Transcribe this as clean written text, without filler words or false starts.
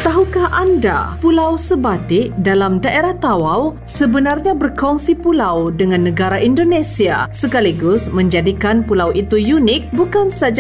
Tahukah anda, Pulau Sebatik dalam daerah Tawau sebenarnya berkongsi pulau dengan negara Indonesia, sekaligus menjadikan pulau itu unik bukan saja